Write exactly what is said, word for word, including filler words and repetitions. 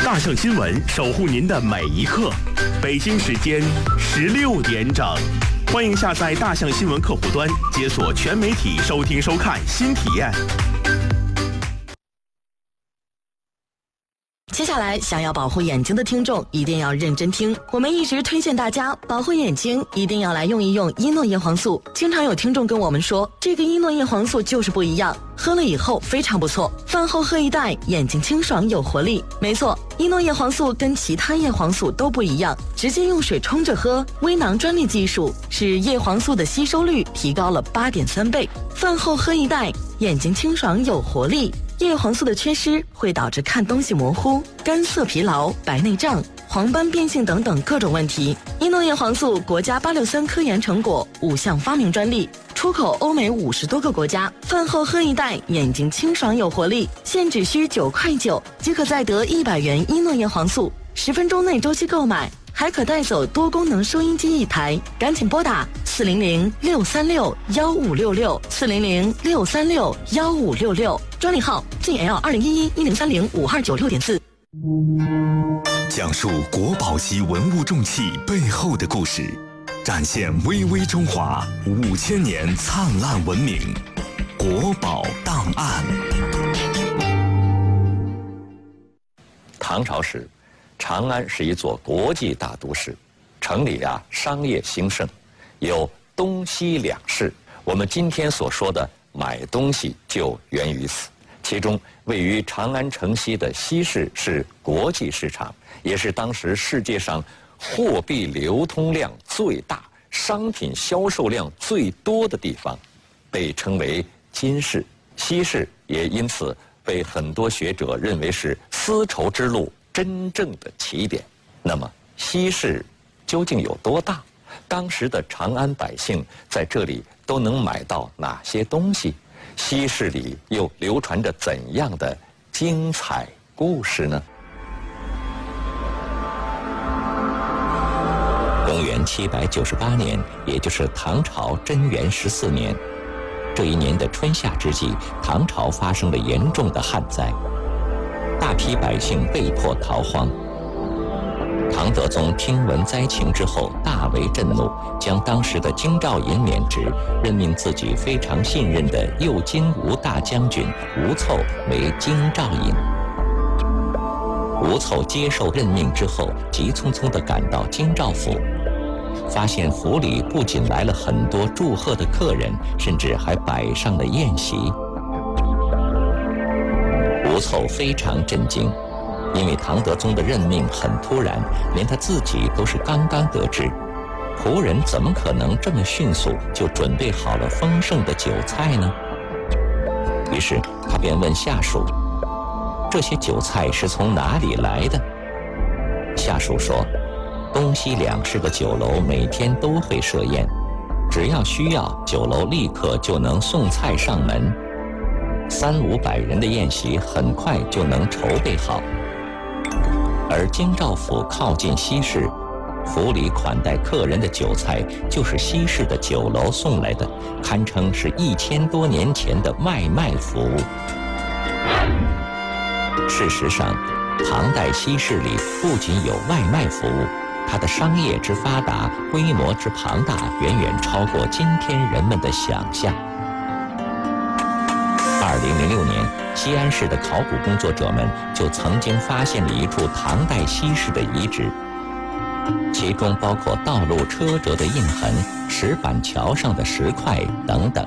大象新闻守护您的每一刻。北京时间十六点整，欢迎下载大象新闻客户端，解锁全媒体收听收看新体验。 接下来，想要保护眼睛的听众一定要认真听。我们一直推荐大家保护眼睛，一定要来用一用伊诺叶黄素。经常有听众跟我们说，这个伊诺叶黄素就是不一样，喝了以后非常不错，饭后喝一袋，眼睛清爽有活力。没错，伊诺叶黄素跟其他叶黄素都不一样，直接用水冲着喝，微囊专利技术使叶黄素的吸收率提高了 八点三倍。饭后喝一袋，眼睛清爽有活力。叶黄素的缺失会导致看东西模糊、干涩疲劳、白内障、黄斑变性等等各种问题。伊诺叶黄素国家八六三科研成果，五项发明专利，出口欧美五十多个国家。饭后喝一袋，眼睛清爽有活力，现只需九块九即可再得一百元伊诺叶黄素，十分钟内周期购买，还可带走多功能收音机一台。赶紧拨打四零零六三六幺五六六四零零六三六幺五六六，专利号 G L 二零一一一零三零五二九六点四。 讲述国宝级文物重器背后的故事，展现巍巍中华五千年灿烂文明。国宝档案。 唐朝时，长安是一座国际大都市，城里啊商业兴盛，有东西两市。我们今天所说的买东西就源于此。其中位于长安城西的西市是国际市场，也是当时世界上货币流通量最大、商品销售量最多的地方，被称为金市。西市也因此被很多学者认为是丝绸之路真正的起点。那么西市究竟有多大？当时的长安百姓在这里都能买到哪些东西？西市里又流传着怎样的精彩故事呢？公元七百九十八年，也就是唐朝贞元十四年，这一年的春夏之际，唐朝发生了严重的旱灾，大批百姓被迫逃荒。唐德宗听闻灾情之后大为震怒，将当时的京兆尹免职，任命自己非常信任的右金吾大将军吴凑为京兆尹。吴凑接受任命之后，急匆匆地赶到京兆府，发现府里不仅来了很多祝贺的客人，甚至还摆上了宴席。吴凑非常震惊，因为唐德宗的任命很突然，连他自己都是刚刚得知，仆人怎么可能这么迅速就准备好了丰盛的酒菜呢？于是他便问下属，这些酒菜是从哪里来的？下属说，东西两市的酒楼每天都会设宴，只要需要，酒楼立刻就能送菜上门，三五百人的宴席很快就能筹备好。而京兆府靠近西市，府里款待客人的酒菜就是西市的酒楼送来的，堪称是一千多年前的外卖服务。事实上，唐代西市里不仅有外卖服务，它的商业之发达、规模之庞大，远远超过今天人们的想象。二零零六年，西安市的考古工作者们就曾经发现了一处唐代西市的遗址，其中包括道路车辙的印痕、石板桥上的石块等等。